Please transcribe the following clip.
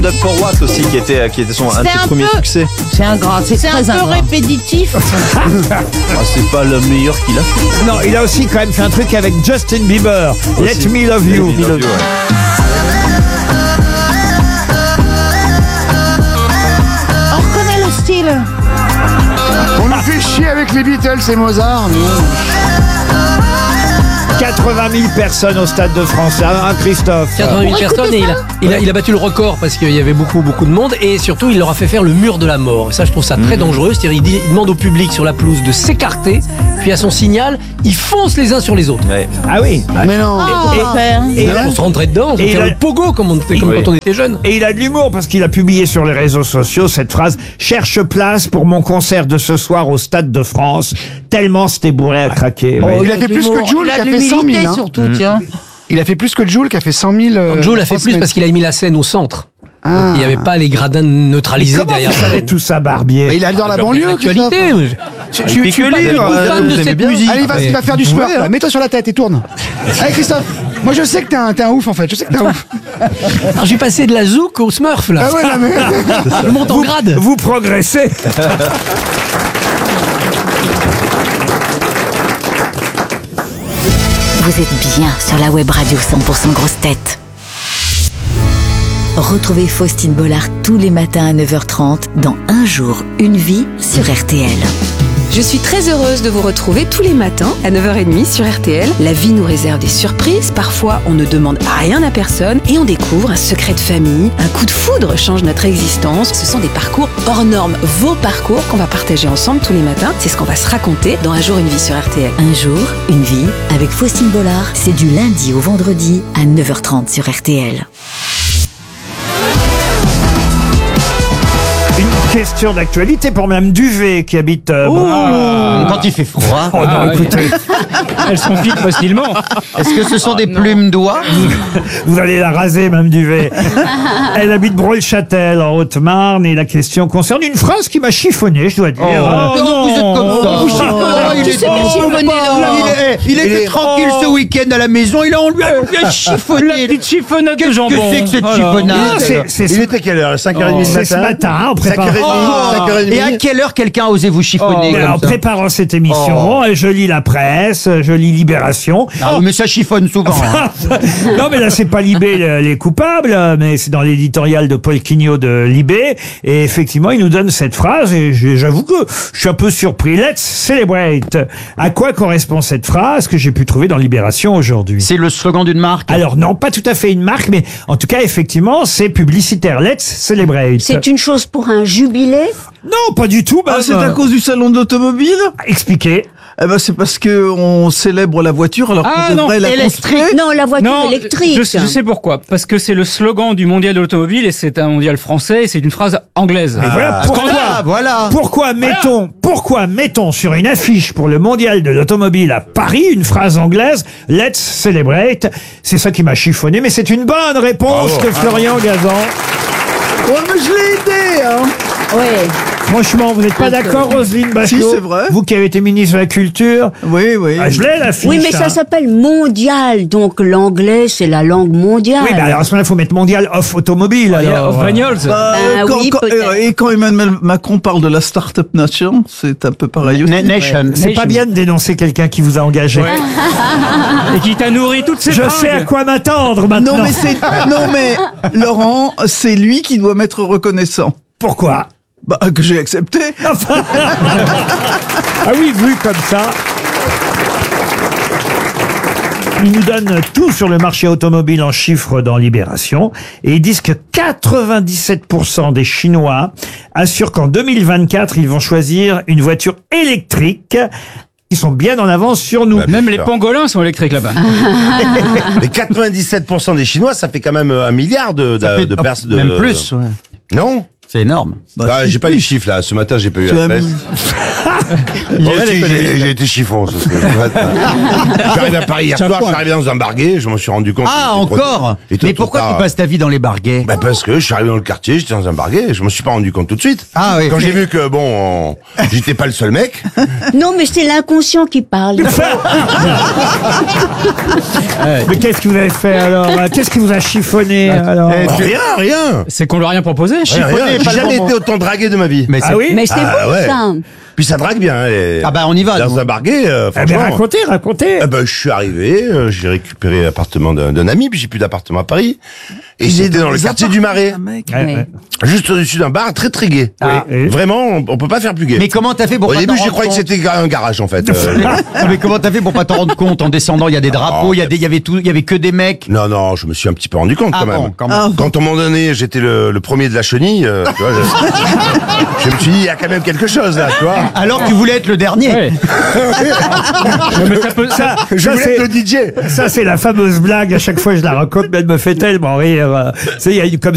Doug for What aussi qui était un de ses premiers succès. C'est ingrat, c'est un très peu ingrat. répétitif. C'est pas le meilleur qu'il a fait. Non, il a aussi quand même fait un truc avec Justin Bieber. Aussi. Let Me Love You. Let Me Love You, ouais. On reconnaît le style. On nous fait chier avec les Beatles et Mozart. 80 000 personnes au Stade de France, hein, Christophe? 80 000 personnes et il a battu le record parce qu'il y avait beaucoup de monde et surtout il leur a fait faire le mur de la mort. Et ça je trouve ça très dangereux, c'est-à-dire il demande au public sur la pelouse de s'écarter, puis à son signal, ils foncent les uns sur les autres. Ouais. Ah oui. Mais non. Et là, on se rentrait dedans, on Et fait il a- le pogo comme quand on était jeune. Et il a de l'humour parce qu'il a publié sur les réseaux sociaux cette phrase « Cherche place pour mon concert de ce soir au Stade de France ». Tellement c'était bourré à craquer. Oui. Il a fait plus que Jul qui a fait 100 000. Hein. surtout, tiens. Il a fait plus que Jul qui a fait 100 000. Joe l'a fait plus parce qu'il a mis la scène au centre. Ah. Il n'y avait pas les gradins neutralisés Comment derrière. vous savez tout ça, Barbier? Mais il est dans la banlieue. L'actualité. Je suis pas du tout fan de cette musique. Allez, il va faire du smurf. Là. Mets-toi sur la tête et tourne. Allez, Christophe. Moi, je sais que t'es un ouf, en fait. Je sais que t'es un ouf. Alors, j'ai passé de la zouk au smurf là. Ah ouais, là, mais... Je monte en grade. Vous progressez. Vous êtes bien sur la web radio 100% grosse tête. Retrouvez Faustine Bollard tous les matins à 9h30 dans Un jour, une vie sur RTL. Je suis très heureuse de vous retrouver tous les matins à 9h30 sur RTL. La vie nous réserve des surprises. Parfois, on ne demande rien à personne et on découvre un secret de famille. Un coup de foudre change notre existence. Ce sont des parcours hors normes. Vos parcours qu'on va partager ensemble tous les matins. C'est ce qu'on va se raconter dans Un jour, une vie sur RTL. Un jour, une vie avec Faustine Bollard. C'est du lundi au vendredi à 9h30 sur RTL. Une question d'actualité pour Mme Duvet qui habite... Quand il fait froid. Oh non, écoutez, Elles sont piquent facilement. Est-ce que ce sont des plumes d'oie? vous allez la raser, Mme Duvet. Elle habite Brolles-Châtel en Haute-Marne et la question concerne une phrase qui m'a chiffonné, je dois dire. Non, vous êtes comme ça. Vous chiffonez. Il était tranquille ce week-end à la maison, on lui a chiffonné. La petite chiffonnade de jambon. Que c'est que cette Non, chiffonnade? c'est était quelle heure? 5h30 du c'est ce matin? matin, en préparant... 5h30. Et à quelle heure quelqu'un a osé vous chiffonner En comme ça? préparant cette émission, je lis la presse, je lis Libération. Ah, mais ça chiffonne souvent. Hein. Non, mais là, c'est pas Libé les coupables, mais c'est dans l'éditorial de Paul Quignot de Libé. Et effectivement, il nous donne cette phrase, et j'avoue que je suis un peu surpris. Let's celebrate. À quoi correspond cette phrase que j'ai pu trouver dans Libération aujourd'hui? C'est le slogan d'une marque. Alors non, pas tout à fait une marque, mais en tout cas, effectivement, c'est publicitaire. Let's celebrate. C'est une chose pour un jubilé. Non, pas du tout. C'est à cause du salon de l'automobile? Expliquez. Eh ben, c'est parce que on célèbre la voiture alors qu'on devrait la construire. Non, la voiture électrique. Je sais pourquoi. Parce que c'est le slogan du mondial de l'automobile et c'est un mondial français et c'est une phrase anglaise. Et voilà pourquoi. Pourquoi mettons sur une affiche pour le mondial de l'automobile à Paris une phrase anglaise Let's celebrate. C'est ça qui m'a chiffonné, mais c'est une bonne réponse de Florian Gazan. Ouais, mais je l'ai aidé, hein. Ouais. Franchement, vous n'êtes pas d'accord, Roselyne Bachelot? Si, c'est vrai. Vous qui avez été ministre de la Culture. Oui, oui. Ah, je l'ai, la fiche. Oui, mais ça s'appelle mondial, donc l'anglais c'est la langue mondiale. Oui, bah alors à ce moment-là, il faut mettre mondial off automobile. Alors. Of Bagnols. Quand Emmanuel Macron parle de la Startup Nation, c'est un peu pareil aussi. Nation. C'est pas bien de dénoncer quelqu'un qui vous a engagé. Et qui t'a nourri toutes ces Je sais à quoi m'attendre maintenant. Non, mais Laurent, c'est lui qui doit m'être reconnaissant. Pourquoi? Bah, que j'ai accepté. Ah oui, vu comme ça. Ils nous donnent tout sur le marché automobile en chiffres dans Libération. Et ils disent que 97% des Chinois assurent qu'en 2024, ils vont choisir une voiture électrique. Ils sont bien en avance sur nous. Même les pangolins sont électriques là-bas. Les 97% des Chinois, ça fait quand même 1 milliard de personnes. Même plus, ouais. Non? C'est énorme. Ah, j'ai pas les chiffres là. Ce matin, j'ai pas eu la presse. Moi aussi, j'ai été chiffon. Ce soir. J'arrive à Paris hier soir, je suis arrivé dans un barguet, je m'en suis rendu compte. Ah, encore. Mais pourquoi tu passes ta vie dans les barguets? Bah parce que je suis arrivé dans le quartier, j'étais dans un barguet, je me suis pas rendu compte tout de suite. Ah oui. Quand j'ai vu que bon, j'étais pas le seul mec. Non, mais c'est l'inconscient qui parle. Mais qu'est-ce que vous avez fait alors? Qu'est-ce qui vous a chiffonné alors? Rien. C'est qu'on lui a rien proposé. Rien. J'ai jamais été autant dragué de ma vie. Mais Ah oui? Mais c'est beau, ouais. ça. Puis ça drague bien. Et Ah bah on y va. dans nous. un barguet, Eh bien, franchement. racontez. Je suis arrivé, j'ai récupéré l'appartement d'un ami, puis j'ai plus d'appartement à Paris. Et c'était dans le quartier du Marais. Ouais. Juste au-dessus d'un bar très très gai. Ah. Oui. Vraiment, on peut pas faire plus gai. Mais comment t'as fait pour Au pas début, t'en j'ai rendre croyé que compte? c'était un garage en fait. Non, mais comment t'as fait pour pas t'en rendre compte en descendant? Il y a des drapeaux, il y avait que des mecs. Non, je me suis un petit peu rendu compte Ah quand bon, même. quand même. Quand à un moment donné, j'étais le premier de la chenille, tu vois, je me suis dit, il y a quand même quelque chose là, tu vois. Alors que tu voulais être le dernier. Ouais. Non, mais ça peut, ça, Je Ça, voulais c'est- être le DJ. Ça, c'est la fameuse blague. À chaque fois, je la raconte, mais elle me fait tellement rire. Tu sais, il y a comme